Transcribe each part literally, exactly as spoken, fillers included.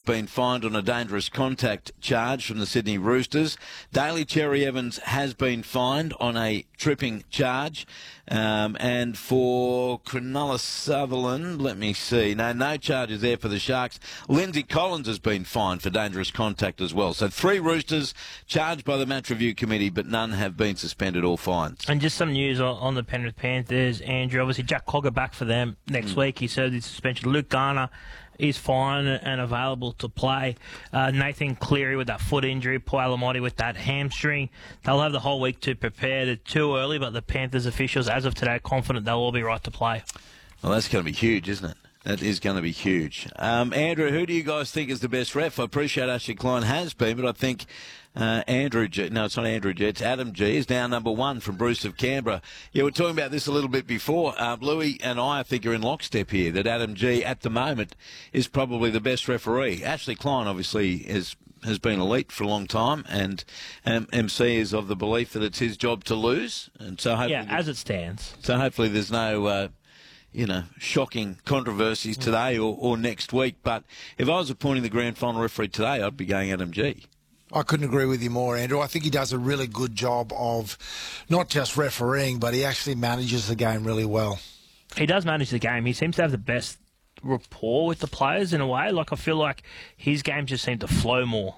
been fined on a dangerous contact charge from the Sydney Roosters. Daly Cherry Evans has been fined on a tripping charge. Um, and for Cronulla Sutherland, let me see. No, no charges there for the Sharks. Lindsay Collins has been fined for dangerous contact as well. So three Roosters charged by the Match Review Committee, but none have been suspended or fined. And just some news on, on the Penrith Panthers, Andrew. Obviously, Jack Cogger back for them next mm. week. He served his suspension. Luke Garner is fine and available to play. Uh, Nathan Cleary with that foot injury, Paul Alamoti with that hamstring. They'll have the whole week to prepare. They're too early, but the Panthers officials, as of today, are confident they'll all be right to play. Well, that's going to be huge, isn't it? That is going to be huge. Um, Andrew, who do you guys think is the best ref? I appreciate Ashley Klein has been, but I think uh, Andrew G, no, it's not Andrew G, it's Adam G, is now number one from Bruce of Canberra. Yeah, we're talking about this a little bit before. Uh, Louis and I, I think, are in lockstep here, that Adam G, at the moment, is probably the best referee. Ashley Klein, obviously, is has been elite for a long time, and um, M C is of the belief that it's his job to lose. And so hopefully yeah, as it stands. So hopefully there's no... Uh, you know, shocking controversies today or, or next week. But if I was appointing the grand final referee today, I'd be going Adam G. I couldn't agree with you more, Andrew. I think he does a really good job of not just refereeing, but he actually manages the game really well. He does manage the game. He seems to have the best rapport with the players in a way. Like, I feel like his games just seem to flow more.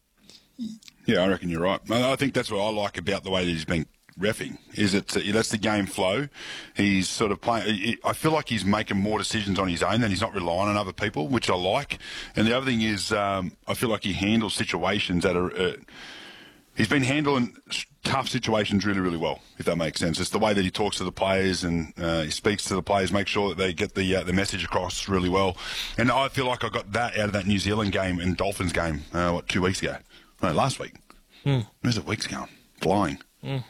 Yeah, I reckon you're right. I think that's what I like about the way that he's been reffing, is it he lets the game flow. He's sort of playing. I feel like he's making more decisions on his own, and he's not relying on other people, which I like. And the other thing is, um, I feel like he handles situations that are. Uh, he's been handling tough situations really, really well, if that makes sense. It's the way that he talks to the players and uh, he speaks to the players, make sure that they get the uh, the message across really well. And I feel like I got that out of that New Zealand game and Dolphins game, uh, what, two weeks ago? No, last week. Mm. Where's the weeks going? Flying. Mm.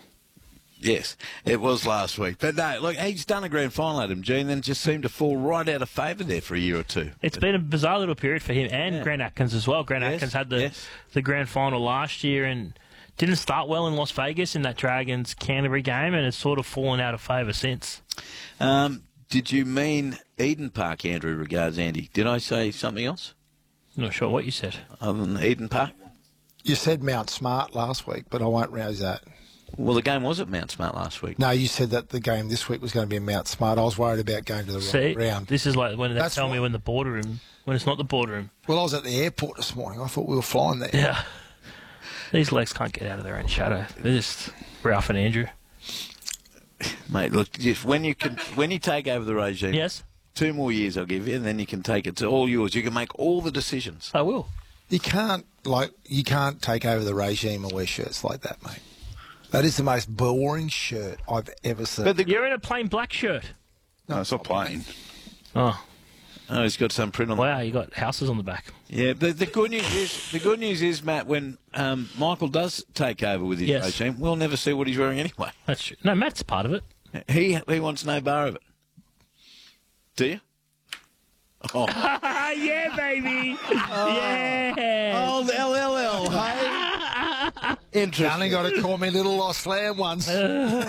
Yes, it was last week. But no, look, he's done a grand final, Adam G, and then just seemed to fall right out of favour there for a year or two. It's been a bizarre little period for him and yeah. Grant Atkins as well. Grant yes, Atkins had the yes. the grand final last year and didn't start well in Las Vegas in that Dragons-Canterbury game, and it's sort of fallen out of favour since. Um, did you mean Eden Park, Andrew, regards Andy? Did I say something else? Not sure what you said. Other than Eden Park? You said Mount Smart last week, but I won't raise that. Well, the game was at Mount Smart last week. No, you said that the game this week was going to be in Mount Smart. I was worried about going to the See, wrong round. This is like when they That's tell what... me when the boardroom, when it's not the boardroom. Well, I was at the airport this morning. I thought we were flying there. Yeah. These legs can't get out of their own shadow. They're just Ralph and Andrew. Mate, look, just when you can, when you take over the regime, yes, two more years I'll give you, and then you can take it to all yours. You can make all the decisions. I will. You can't like you can't take over the regime and wear shirts like that, mate. That is the most boring shirt I've ever seen. But the, you're in a plain black shirt. No, no it's not plain. Oh. Oh, he's got some print on. Wow, you got houses on the back. Yeah, the, the good news is the good news is, Matt, when um, Michael does take over with his yes. regime, we'll never see what he's wearing anyway. That's true. No, Matt's part of it. He he wants no bar of it. Do you? Oh. Yeah, baby. Oh. Yeah. Old L L L, hey? Interesting. You only got to call me Little Lost Lamb once. Don't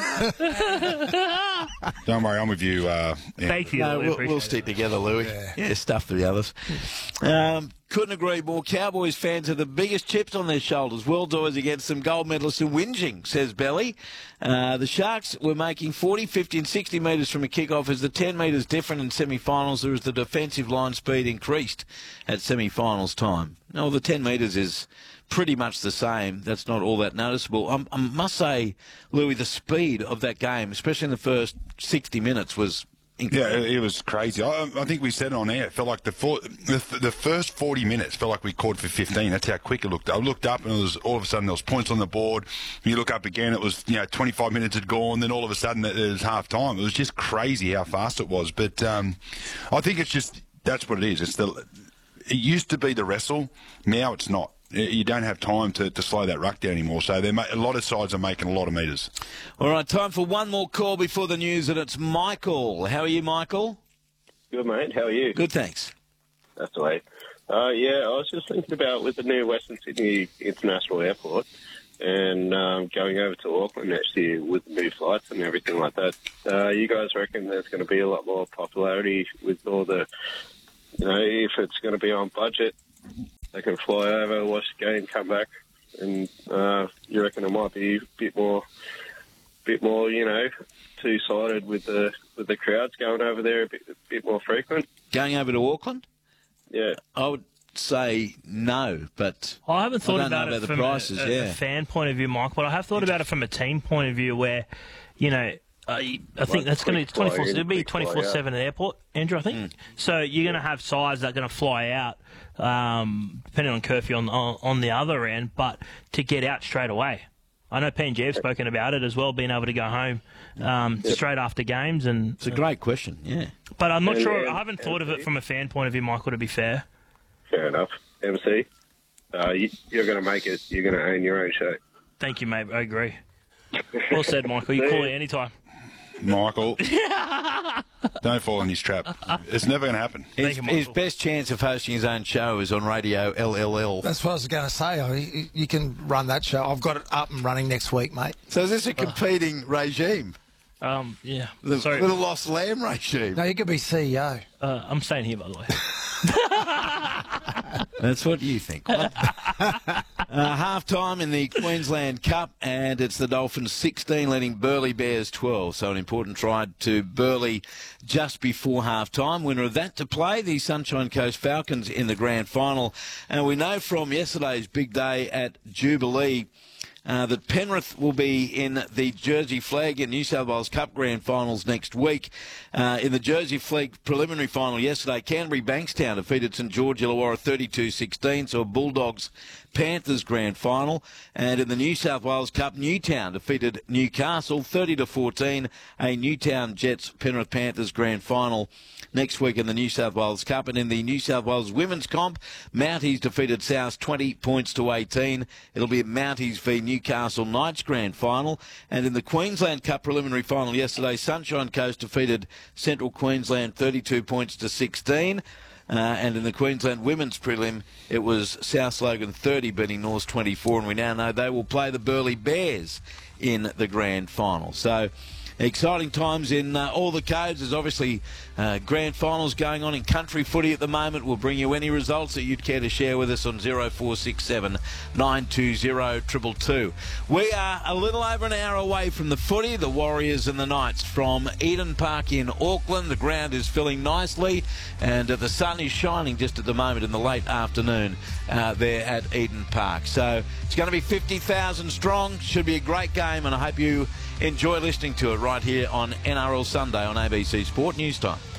worry, I'm with you. Uh, yeah. Thank you. No, we'll, we'll stick together, Louis. Yeah, yeah stuff for the others. Um, couldn't agree more. Cowboys fans have the biggest chips on their shoulders. World's always against some gold medalists in whinging, says Belly. Uh, the Sharks were making forty, fifty and sixty metres from a kick-off as the ten metres different in semi-finals. There was the defensive line speed increased at semi-finals time. No, the ten metres is pretty much the same. That's not all that noticeable. I, I must say, Louis, the speed of that game, especially in the first sixty minutes, was incredible. Yeah, it was crazy. I, I think we said it on air. It felt like the, four, the the first forty minutes felt like we caught for fifteen. That's how quick it looked. I looked up and it was all of a sudden there was points on the board. You look up again, it was you know twenty-five minutes had gone. Then all of a sudden it was half time. It was just crazy how fast it was. But um, I think it's just that's what it is. It's the it used to be the wrestle. Now it's not. You don't have time to, to slow that ruck down anymore. So they're ma- a lot of sides are making a lot of metres. All right, time for one more call before the news, and it's Michael. How are you, Michael? Good, mate. How are you? Good, thanks. That's the way. Uh, yeah, I was just thinking about with the new Western Sydney International Airport and um, going over to Auckland next year with new flights and everything like that. Uh, you guys reckon there's going to be a lot more popularity with all the, you know, if it's going to be on budget? they can fly over, watch the game, come back, and uh, you reckon it might be a bit more, bit more, you know, two-sided with the with the crowds going over there a bit, a bit more frequent? Going over to Auckland? Yeah. I would say no, but I haven't thought I don't about know it about the from prices, a, a, yeah. a fan point of view, Mike, but I have thought about it from a team point of view where, you know, uh, I think that's going to be twenty-four. It'll be twenty-four seven at the airport, Andrew. I think Mm. so. You're going to have sides that are going to fly out, um, depending on curfew on, on on the other end, but to get out straight away. I know P and G have spoken about it as well, being able to go home um, Yep. straight after games, and it's a great question, yeah. but I'm not And- sure. and- I haven't and- thought of it from a fan point of view, Michael. To be fair, Fair enough. M C, uh, you, you're going to make it. You're going to own your own show. thank you, mate. I agree. Well said, Michael. You call it anytime. Michael, don't fall in his trap. It's never going to happen. His, you, his Michael. best chance of hosting his own show is on Radio L L L. That's what I was going to say. I mean, you can run that show. I've got it up and running next week, mate. So is this a competing regime? Um, yeah. The Sorry, little lost lamb regime? No, you could be C E O. uh, I'm staying here, by the way. That's what you think. What? uh, half time in the Queensland Cup, and it's the Dolphins sixteen leading Burleigh Bears twelve. So an important try to Burleigh just before half time. Winner of that to play, the Sunshine Coast Falcons in the grand final. And we know from yesterday's big day at Jubilee Uh, that Penrith will be in the Jersey Flag and New South Wales Cup Grand Finals next week. Uh, in the Jersey Flag preliminary final yesterday, Canterbury Bankstown defeated St George Illawarra thirty-two sixteen, so a Bulldogs Panthers Grand Final. And in the New South Wales Cup, Newtown defeated Newcastle thirty to fourteen, a Newtown Jets Penrith Panthers Grand Final next week in the New South Wales Cup. And in the New South Wales Women's Comp, Mounties defeated South twenty points to eighteen. It'll be Mounties v Newcastle Knights Grand Final. And in the Queensland Cup preliminary final yesterday, Sunshine Coast defeated Central Queensland thirty-two points to sixteen. Uh, and in the Queensland Women's Prelim, it was South Logan thirty beating Norths twenty-four. And we now know they will play the Burleigh Bears in the grand final. So exciting times in uh, all the codes. There's obviously uh, grand finals going on in country footy at the moment. We'll bring you any results that you'd care to share with us on zero four six seven nine two zero two two two. We are a little over an hour away from the footy, the Warriors and the Knights from Eden Park in Auckland. The ground is filling nicely and uh, the sun is shining just at the moment in the late afternoon uh, there at Eden Park. So it's going to be fifty thousand strong. Should be a great game, and I hope you enjoy listening to it right here on N R L Sunday on A B C Sport News Time.